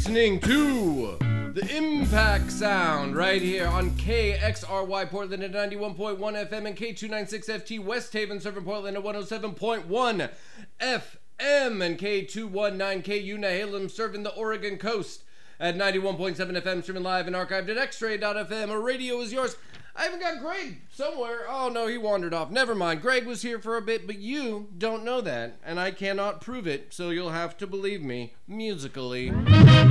listening to the Impact Sound right here on KXRY Portland at 91.1 FM and K296FT West Haven serving Portland at 107.1 FM and K219KU Nehalem serving the Oregon coast at 91.7 FM streaming live and archived at xray.fm. A radio is yours. I even got Greg somewhere. Oh, no, he wandered off. Never mind. Greg was here for a bit, but you don't know that, and I cannot prove it, so you'll have to believe me musically.